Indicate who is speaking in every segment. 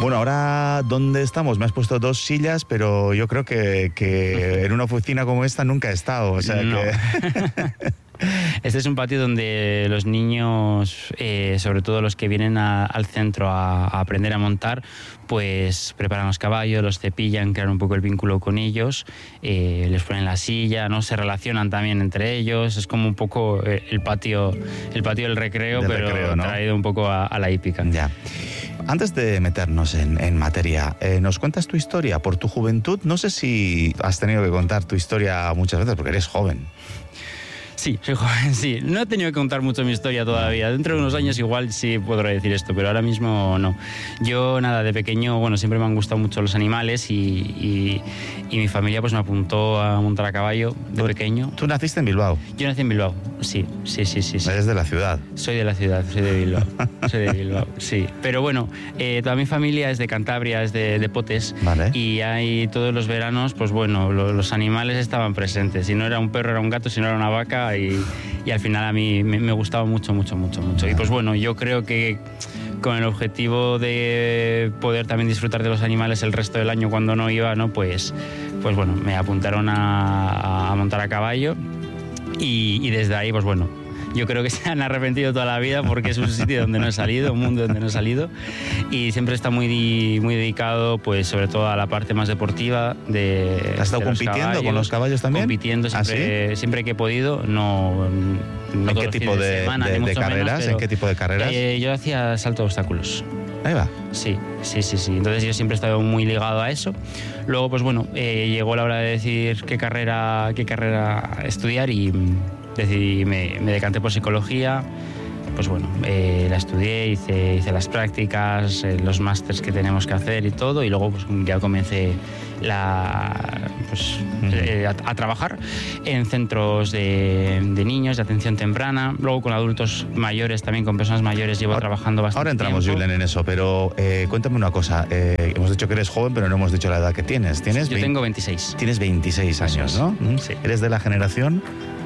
Speaker 1: Bueno, ahora, ¿dónde estamos? Me has puesto 2 sillas, pero yo creo que en una oficina como esta nunca he estado, o sea
Speaker 2: no.
Speaker 1: que...
Speaker 2: Este es un patio donde los niños, sobre todo los que vienen al centro a aprender a montar, pues preparan los caballos, los cepillan, crean un poco el vínculo con ellos, les ponen la silla, ¿no? Se relacionan también entre ellos. Es como un poco el patio del recreo, pero ¿no? Traído un poco a la hípica.
Speaker 1: Ya. Antes de meternos en materia, ¿nos cuentas tu historia por tu juventud? No sé si has tenido que contar tu historia muchas veces porque eres joven.
Speaker 2: Sí, soy joven, sí. No he tenido que contar mucho mi historia todavía. Dentro de unos años igual sí podré decir esto, pero ahora mismo no. Yo, nada, de pequeño, bueno, siempre me han gustado mucho los animales y mi familia pues me apuntó a montar a caballo de pequeño.
Speaker 1: ¿Tú naciste en Bilbao?
Speaker 2: Yo nací en Bilbao, sí.
Speaker 1: ¿Eres de la ciudad?
Speaker 2: Soy de la ciudad, soy de Bilbao, sí. Pero bueno, toda mi familia es de Cantabria, es de Potes.
Speaker 1: Vale.
Speaker 2: Y ahí todos los veranos, pues bueno, los animales estaban presentes. Si no era un perro, era un gato, si no era una vaca. Y al final a mí me gustaba mucho. Y pues bueno, yo creo que con el objetivo de poder también disfrutar de los animales el resto del año cuando no iba, ¿no? Pues bueno, me apuntaron a montar a caballo y desde ahí, pues bueno, yo creo que se han arrepentido toda la vida porque es un sitio donde no he salido, un mundo donde no he salido, y siempre está muy dedicado, pues sobre todo a la parte más deportiva de.
Speaker 1: ¿Has estado compitiendo con los caballos también?
Speaker 2: Compitiendo siempre que he podido, no
Speaker 1: ¿En qué tipo de carreras? Menos, ¿en qué tipo de carreras?
Speaker 2: Yo hacía salto de obstáculos.
Speaker 1: Ahí va.
Speaker 2: Sí. Entonces yo siempre he estado muy ligado a eso. Luego, pues bueno, llegó la hora de decidir qué carrera estudiar y decidí, me decanté por psicología. Pues bueno, la estudié, hice las prácticas, los másters que tenemos que hacer y todo, y luego pues ya comencé a trabajar en centros de niños, de atención temprana, luego con adultos mayores, también con personas mayores llevo trabajando bastante.
Speaker 1: Ahora entramos, Julen, en eso, pero cuéntame una cosa, hemos dicho que eres joven, pero no hemos dicho la edad que tienes.
Speaker 2: Yo tengo 26.
Speaker 1: Tienes 26 años, ¿no?
Speaker 2: Sí.
Speaker 1: ¿Eres de la generación?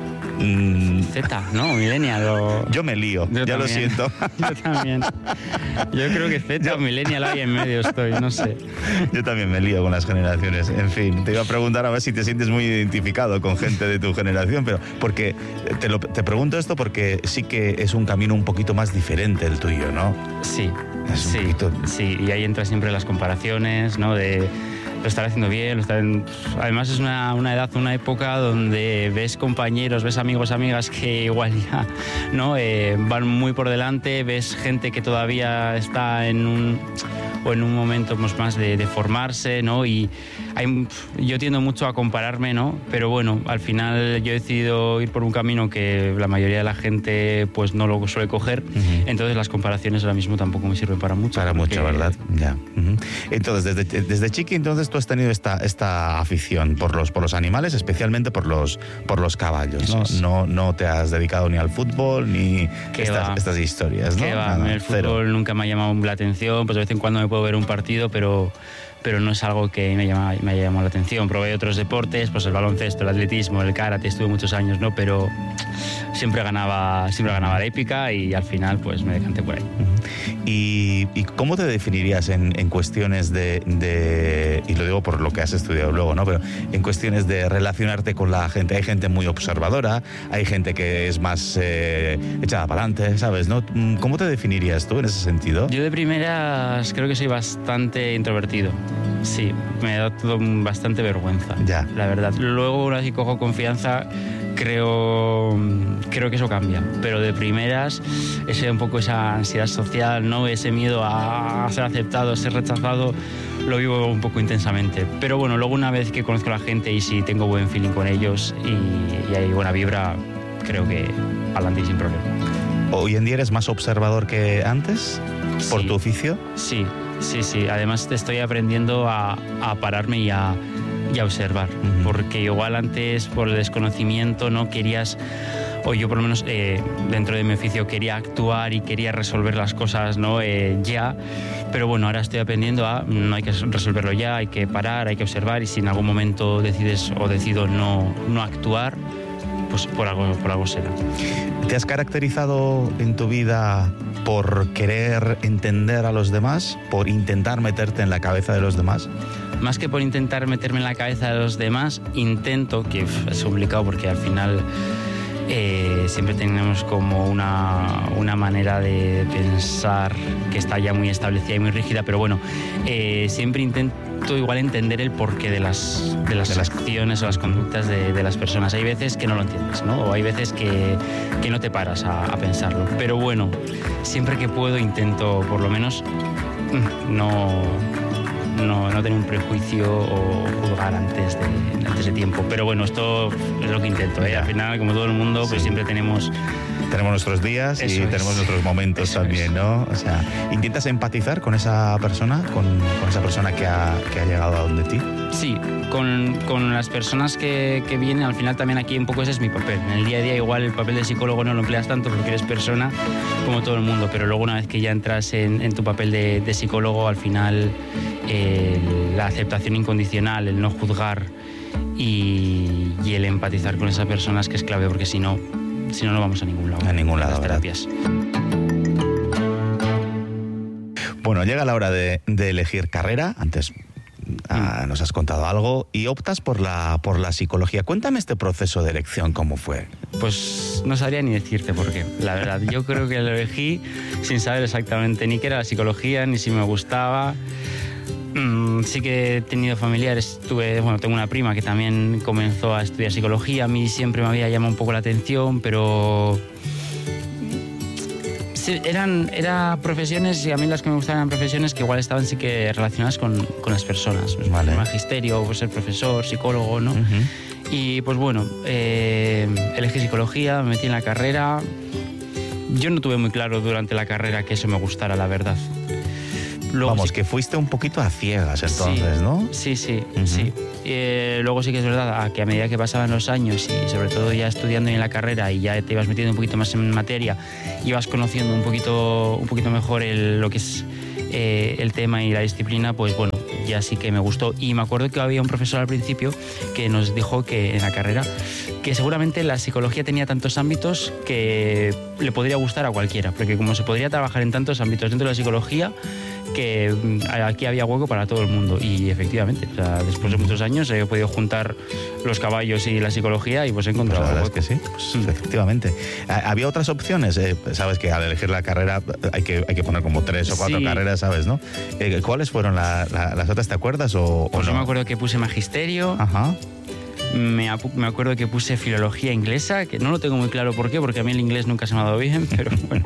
Speaker 2: Z, ¿no? Millennial.
Speaker 1: Yo me lío, ya también. Lo siento.
Speaker 2: Yo también. Yo creo que Z o Millennial ahí en medio estoy, no sé.
Speaker 1: Yo también me lío con las generaciones. En fin, te iba a preguntar a ver si te sientes muy identificado con gente de tu generación, pero porque te pregunto esto porque sí que es un camino un poquito más diferente el tuyo, ¿no?
Speaker 2: Sí. Sí, y ahí entran siempre las comparaciones, ¿no? Lo estar haciendo bien, además es una edad, una época donde ves compañeros, ves amigos, amigas que igual ya no van muy por delante, ves gente que todavía está en un momento más de formarse, ¿no? Y yo tiendo mucho a compararme, ¿no? Pero bueno, al final yo he decidido ir por un camino que la mayoría de la gente pues no lo suele coger. Entonces las comparaciones ahora mismo tampoco me sirven para mucho.
Speaker 1: Para mucho, ¿verdad? Ya. Entonces, desde chiqui, entonces tú has tenido esta afición por los animales, especialmente por los caballos, ¿no? No te has dedicado ni al fútbol ni estas historias, ¿no?
Speaker 2: El fútbol nunca me ha llamado la atención, pues de vez en cuando me puedo ver un partido, pero no es algo que me haya llamado la atención. Probé otros deportes, pues el baloncesto, el atletismo, el karate, estuve muchos años, ¿no? Pero siempre ganaba la hípica y al final pues me decanté por ahí.
Speaker 1: ¿Y cómo te definirías en cuestiones de y lo digo por lo que has estudiado luego, ¿no? Pero en cuestiones de relacionarte con la gente? Hay gente muy observadora, hay gente que es más echada para adelante, ¿sabes? ¿No? ¿Cómo te definirías tú en ese sentido?
Speaker 2: Yo de primeras creo que soy bastante introvertido. Sí, me da todo bastante vergüenza, la verdad. Luego, una vez que cojo confianza, creo que eso cambia. Pero de primeras, un poco esa ansiedad social, ¿no? Ese miedo a ser aceptado, a ser rechazado, lo vivo un poco intensamente. Pero bueno, luego una vez que conozco a la gente y si tengo buen feeling con ellos y hay buena vibra, creo que adelante y sin problema.
Speaker 1: ¿Hoy en día eres más observador que antes por tu oficio?
Speaker 2: Sí. Además estoy aprendiendo a pararme y a observar, porque igual antes por el desconocimiento no querías, o yo por lo menos dentro de mi oficio quería actuar y quería resolver las cosas, ¿no? Ya, pero bueno, ahora estoy aprendiendo no hay que resolverlo ya, hay que parar, hay que observar, y si en algún momento decides o decido no actuar, pues por algo será.
Speaker 1: ¿Te has caracterizado en tu vida por querer entender a los demás, por intentar meterte en la cabeza de los demás?
Speaker 2: Más que por intentar meterme en la cabeza de los demás, intento, que es complicado porque al final siempre tenemos como una manera de pensar que está ya muy establecida y muy rígida, pero bueno, siempre intento igual entender el porqué de las acciones o las conductas de las personas. Hay veces que no lo entiendes, ¿no? O hay veces que no te paras a pensarlo. Pero bueno, siempre que puedo intento por lo menos no tener un prejuicio o juzgar antes de tiempo. Pero bueno, esto es lo que intento, ¿eh? Al final, como todo el mundo, pues siempre tenemos
Speaker 1: nuestros días y tenemos nuestros momentos también, ¿no? O sea, ¿intentas empatizar con esa persona, con esa persona que ha llegado a donde ti?
Speaker 2: Sí, con las personas que vienen, al final también aquí un poco ese es mi papel. En el día a día igual el papel de psicólogo no lo empleas tanto porque eres persona como todo el mundo, pero luego una vez que ya entras en tu papel de psicólogo, al final la aceptación incondicional, el no juzgar y el empatizar con esas personas que es clave, porque si no vamos a ningún lado.
Speaker 1: A ningún lado,
Speaker 2: las terapias.
Speaker 1: Bueno, llega la hora de elegir carrera. Antes nos has contado algo y optas por la psicología. Cuéntame este proceso de elección, ¿cómo fue?
Speaker 2: Pues no sabría ni decirte por qué, la verdad. Yo creo que lo elegí sin saber exactamente ni qué era la psicología, ni si me gustaba. Sí que he tenido familiares, tengo una prima que también comenzó a estudiar psicología. A mí siempre me había llamado un poco la atención, pero eran profesiones, y a mí las que me gustaban eran profesiones que igual estaban sí que relacionadas con las personas. Pues, vale. El magisterio, pues ser profesor, psicólogo, ¿no? Uh-huh. Y pues bueno, elegí psicología, me metí en la carrera. Yo no tuve muy claro durante la carrera que eso me gustara, la verdad. Luego,
Speaker 1: vamos, que fuiste un poquito a ciegas entonces,
Speaker 2: sí,
Speaker 1: ¿no?
Speaker 2: Sí, uh-huh. Sí. Luego sí que es verdad que a medida que pasaban los años y sobre todo ya estudiando en la carrera y ya te ibas metiendo un poquito más en materia, ibas conociendo un poquito mejor lo que es el tema y la disciplina, pues bueno, ya sí que me gustó. Y me acuerdo que había un profesor al principio que nos dijo que en la carrera que seguramente la psicología tenía tantos ámbitos que le podría gustar a cualquiera, porque como se podría trabajar en tantos ámbitos dentro de la psicología, que aquí había hueco para todo el mundo. Y efectivamente, o sea, después de muchos años he podido juntar los caballos y la psicología y pues he encontrado
Speaker 1: pues la verdad
Speaker 2: hueco.
Speaker 1: Es que sí, pues, efectivamente. ¿Había otras opciones? Sabes que al elegir la carrera hay que poner como 3 o 4 carreras, ¿sabes, no? ¿Cuáles fueron las otras? ¿Te acuerdas o
Speaker 2: pues
Speaker 1: no?
Speaker 2: Yo me acuerdo que puse magisterio.
Speaker 1: Ajá.
Speaker 2: Me acuerdo que puse filología inglesa, que no lo tengo muy claro por qué, porque a mí el inglés nunca se me ha dado bien, pero bueno.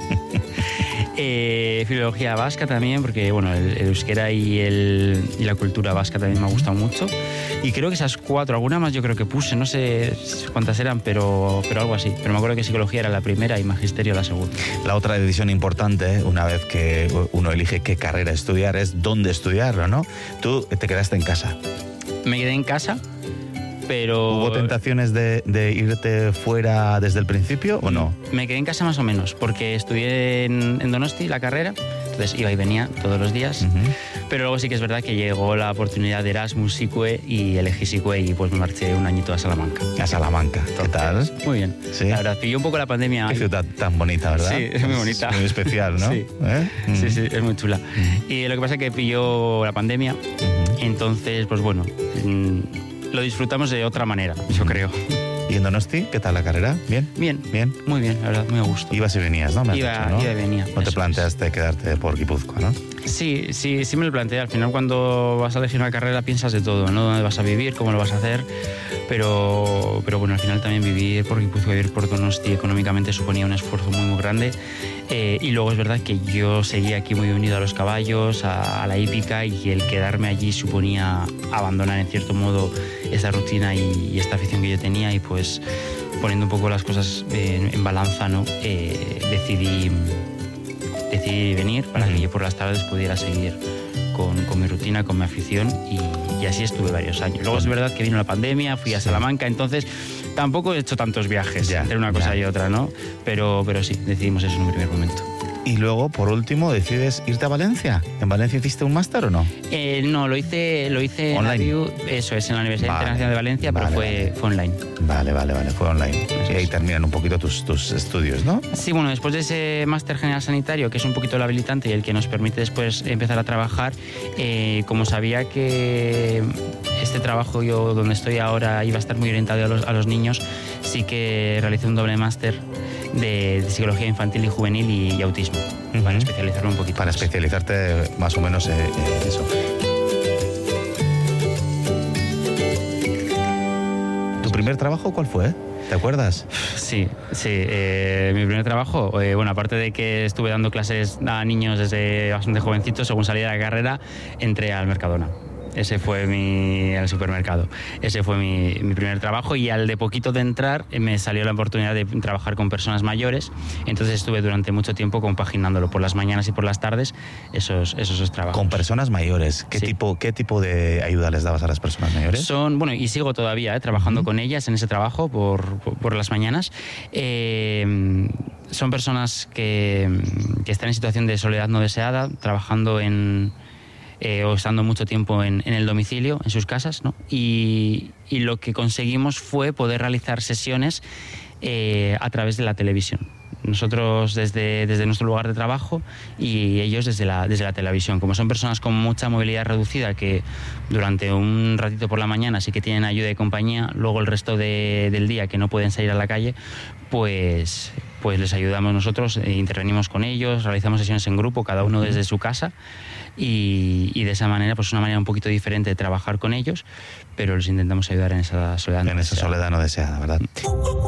Speaker 2: Filología vasca también, porque bueno, el euskera y la cultura vasca también me ha gustado mucho. Y creo que esas 4, alguna más yo creo que puse, no sé cuántas eran, pero algo así. Pero me acuerdo que psicología era la primera y magisterio la segunda.
Speaker 1: La otra decisión importante, una vez que uno elige qué carrera estudiar, es dónde estudiarlo, ¿no? Tú te quedaste en casa.
Speaker 2: Me quedé en casa. Pero...
Speaker 1: ¿Hubo tentaciones de irte fuera desde el principio o no?
Speaker 2: Me quedé en casa más o menos, porque estudié en Donosti la carrera, entonces iba y venía todos los días. Uh-huh. Pero luego sí que es verdad que llegó la oportunidad de Erasmus, SICUE, y elegí SICUE y pues me marché un añito a Salamanca.
Speaker 1: A Salamanca, ¿qué tal?
Speaker 2: Muy bien. ¿Sí? La verdad, pilló un poco la pandemia.
Speaker 1: Qué ciudad tan bonita, ¿verdad?
Speaker 2: Sí, es muy bonita.
Speaker 1: Es muy especial, ¿no?
Speaker 2: Sí. Sí, es muy chula. Y lo que pasa es que pilló la pandemia, entonces pues bueno... lo disfrutamos de otra manera, yo creo.
Speaker 1: ¿Y en Donosti, qué tal la carrera? ¿Bien?
Speaker 2: Bien. Muy bien, la verdad, muy a gusto.
Speaker 1: Ibas y venías, ¿no?
Speaker 2: Iba y venía.
Speaker 1: No te planteaste quedarte por Guipúzcoa, ¿no?
Speaker 2: Sí me lo planteé. Al final, cuando vas a elegir una carrera, piensas de todo, ¿no? ¿Dónde vas a vivir? ¿Cómo lo vas a hacer? Pero bueno, al final también vivir por Guipúzcoa, vivir por Donosti, económicamente suponía un esfuerzo muy grande. Y luego es verdad que yo seguía aquí muy unido a los caballos, a la hípica, y el quedarme allí suponía abandonar en cierto modo esta rutina y esta afición que yo tenía, y pues poniendo un poco las cosas en balanza, ¿no? Decidí venir para que yo por las tardes pudiera seguir con mi rutina, con mi afición, y así estuve varios años. Luego es verdad que vino la pandemia, fui a Salamanca, entonces tampoco he hecho tantos viajes entre una cosa y otra, ¿no? Pero sí, decidimos eso en un primer momento.
Speaker 1: Y luego, por último, decides irte a Valencia. ¿En Valencia hiciste un máster o no?
Speaker 2: No, lo hice en la
Speaker 1: online.
Speaker 2: Eso es, en la Universidad
Speaker 1: Vale.
Speaker 2: Internacional de Valencia, pero fue online.
Speaker 1: Vale, fue online.
Speaker 2: Eso
Speaker 1: Y ahí
Speaker 2: es.
Speaker 1: terminan un poquito tus estudios, ¿no?
Speaker 2: Sí, bueno, después de ese máster general sanitario, que es un poquito el habilitante y el que nos permite después empezar a trabajar, como sabía que este trabajo yo donde estoy ahora iba a estar muy orientado a los niños, sí que realicé un doble máster de psicología infantil y juvenil y autismo, para especializarme un poquito.
Speaker 1: Para
Speaker 2: más.
Speaker 1: especializarte más o menos en eso. ¿Tu primer trabajo cuál fue? ¿Te acuerdas?
Speaker 2: Sí. Mi primer trabajo, bueno, aparte de que estuve dando clases a niños desde bastante jovencitos, según salí de la carrera, entré al Mercadona. Ese fue al supermercado. Ese fue mi primer trabajo, y al de poquito de entrar me salió la oportunidad de trabajar con personas mayores. Entonces estuve durante mucho tiempo compaginándolo por las mañanas y por las tardes, esos trabajos.
Speaker 1: Con personas mayores. ¿Qué
Speaker 2: Sí.
Speaker 1: tipo de ayuda les dabas a las personas mayores?
Speaker 2: Bueno, y sigo todavía trabajando con ellas en ese trabajo por las mañanas. Son personas que están en situación de soledad no deseada, trabajando o estando mucho tiempo en el domicilio, en sus casas, ¿no? Y lo que conseguimos fue poder realizar sesiones a través de la televisión. Nosotros desde nuestro lugar de trabajo y ellos desde la televisión. Como son personas con mucha movilidad reducida, que durante un ratito por la mañana sí que tienen ayuda y compañía, luego el resto del día que no pueden salir a la calle, pues les ayudamos nosotros, intervenimos con ellos, realizamos sesiones en grupo, cada uno desde su casa, y de esa manera, pues una manera un poquito diferente de trabajar con ellos, pero los intentamos ayudar en esa soledad.
Speaker 1: En esa soledad no deseada, ¿verdad?